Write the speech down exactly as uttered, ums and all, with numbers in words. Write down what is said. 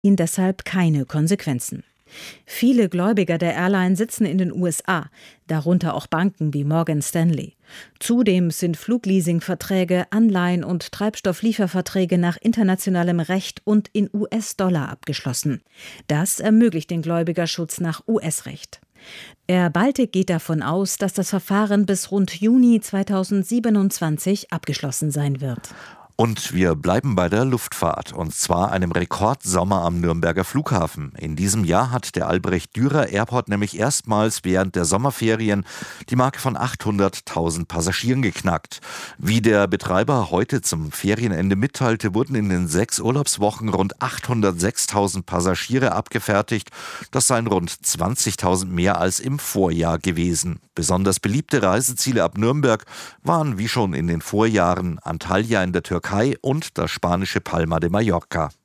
ihn deshalb keine Konsequenzen. Viele Gläubiger der Airline sitzen in den U S A, darunter auch Banken wie Morgan Stanley. Zudem sind Flugleasingverträge, Anleihen und Treibstofflieferverträge nach internationalem Recht und in U S-Dollar abgeschlossen. Das ermöglicht den Gläubigerschutz nach U S-Recht. Air Baltic geht davon aus, dass das Verfahren bis rund Juni zweitausendsiebenundzwanzig abgeschlossen sein wird. Und wir bleiben bei der Luftfahrt, und zwar einem Rekordsommer am Nürnberger Flughafen. In diesem Jahr hat der Albrecht-Dürer Airport nämlich erstmals während der Sommerferien die Marke von achthunderttausend Passagieren geknackt. Wie der Betreiber heute zum Ferienende mitteilte, wurden in den sechs Urlaubswochen rund achthundertsechstausend Passagiere abgefertigt. Das seien rund zwanzigtausend mehr als im Vorjahr gewesen. Besonders beliebte Reiseziele ab Nürnberg waren wie schon in den Vorjahren Antalya in der Türkei und das spanische Palma de Mallorca.